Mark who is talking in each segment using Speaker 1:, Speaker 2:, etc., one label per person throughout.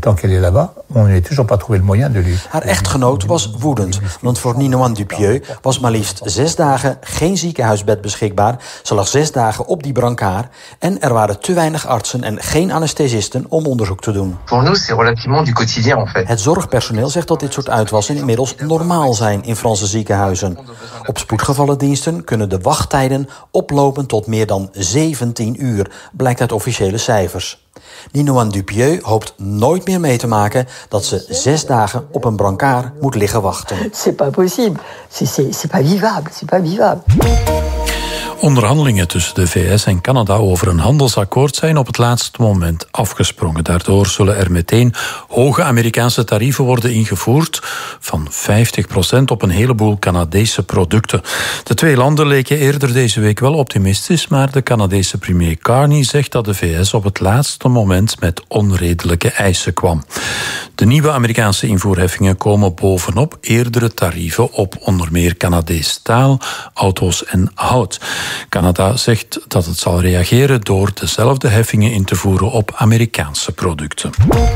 Speaker 1: temps qu'elle est là-bas, on n'a toujours pas trouvé le moyen de lui...
Speaker 2: Haar echtgenoot was woedend, want voor Ninoan Dupieux was maar liefst 6 dagen geen ziekenhuisbed beschikbaar. Ze lag 6 dagen op die brancard en er waren te weinig artsen en geen anesthesisten om onderzoek te doen.
Speaker 3: Pour nous, c'est relativement du quotidien, en fait.
Speaker 2: Het zorgpersoneel zegt dat dit soort uitwassen inmiddels normaal zijn in Franse ziekenhuizen. Op spoedgevallendiensten kunnen de wachttijden oplopen tot meer dan 17 uur, blijkt uit officiële cijfers. Ninoan Dupieux hoopt nooit meer mee te maken dat ze 6 dagen op een brancard moet liggen wachten.
Speaker 4: C'est pas possible. C'est pas vivable. C'est pas vivable.
Speaker 5: Onderhandelingen tussen de VS en Canada over een handelsakkoord zijn op het laatste moment afgesprongen. Daardoor zullen er meteen hoge Amerikaanse tarieven worden ingevoerd van 50% op een heleboel Canadese producten. De twee landen leken eerder deze week wel optimistisch, maar de Canadese premier Carney zegt dat de VS op het laatste moment met onredelijke eisen kwam. De nieuwe Amerikaanse invoerheffingen komen bovenop eerdere tarieven op onder meer Canadees staal, auto's en hout. Canada zegt dat het zal reageren door dezelfde heffingen in te voeren op Amerikaanse producten.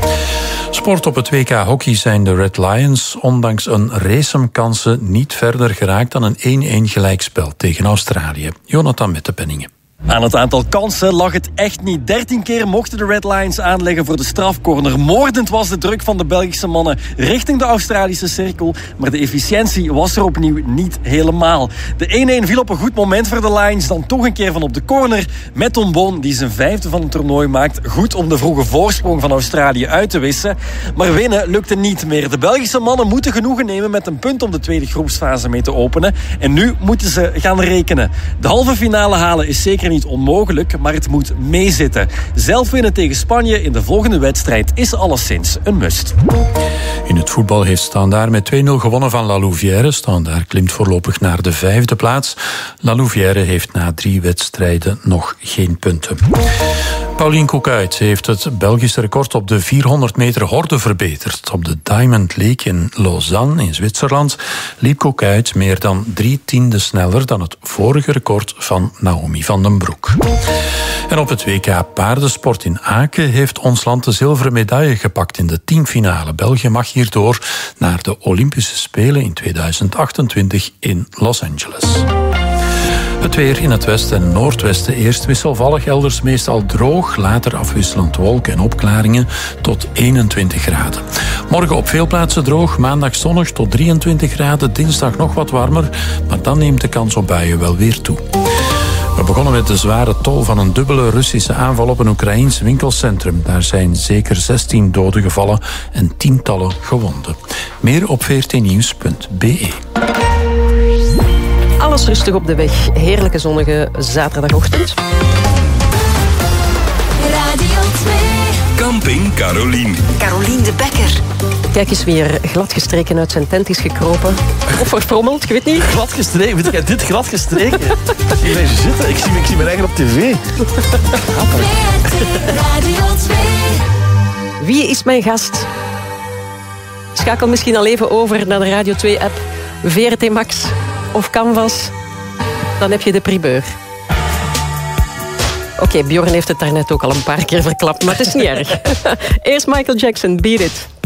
Speaker 5: Sport op het WK hockey zijn de Red Lions ondanks een race om kansen niet verder geraakt dan een 1-1 gelijkspel tegen Australië. Jonathan Mettepenningen.
Speaker 6: Aan het aantal kansen lag het echt niet. 13 keer mochten de Red Lions aanleggen voor de strafcorner. Moordend was de druk van de Belgische mannen richting de Australische cirkel. Maar de efficiëntie was er opnieuw niet helemaal. De 1-1 viel op een goed moment voor de Lions. Dan toch een keer van op de corner met Tom Boon, die zijn 5e van het toernooi maakt. Goed om de vroege voorsprong van Australië uit te wissen. Maar winnen lukte niet meer. De Belgische mannen moeten genoegen nemen met een punt om de tweede groepsfase mee te openen. En nu moeten ze gaan rekenen. De halve finale halen is zeker niet onmogelijk, maar het moet meezitten. Zelf winnen tegen Spanje in de volgende wedstrijd is alleszins een must.
Speaker 5: In het voetbal heeft Standaard met 2-0 gewonnen van La Louvière. Standaard klimt voorlopig naar de 5e plaats. La Louvière heeft na 3 wedstrijden nog geen punten. Pauline Koekuit heeft het Belgische record op de 400 meter horde verbeterd. Op de Diamond League in Lausanne in Zwitserland liep Koekuit meer dan 3/10 sneller dan het vorige record van Naomi van den Broek. En op het WK paardensport in Aken heeft ons land de zilveren medaille gepakt in de teamfinale. België mag hierdoor naar de Olympische Spelen in 2028 in Los Angeles. Het weer in het westen en noordwesten eerst wisselvallig, elders meestal droog, later afwisselend wolken en opklaringen tot 21 graden. Morgen op veel plaatsen droog, maandag zonnig tot 23 graden, dinsdag nog wat warmer, maar dan neemt de kans op buien wel weer toe. We begonnen met de zware tol van een dubbele Russische aanval op een Oekraïens winkelcentrum. Daar zijn zeker 16 doden gevallen en tientallen gewonden. Meer op vrtnieuws.be.
Speaker 7: Alles rustig op de weg. Heerlijke zonnige zaterdagochtend.
Speaker 8: Radio 2.
Speaker 9: Camping Carolien.
Speaker 8: Carolien de Bekker.
Speaker 7: Kijk eens wie er gladgestreken uit zijn tent is gekropen. Of verfrommeld, ik weet niet.
Speaker 6: Gladgestreken? Vind jij dit gladgestreken? Zie je zitten? Ik zie mijn eigen op tv.
Speaker 8: Radio 2.
Speaker 7: Wie is mijn gast? Schakel misschien al even over naar de Radio 2-app. VRT Max of Canvas. Dan heb je de primeur. Oké, Bjorn heeft het daarnet ook al een paar keer verklapt, maar het is niet erg. Eerst Michael Jackson, Beat It.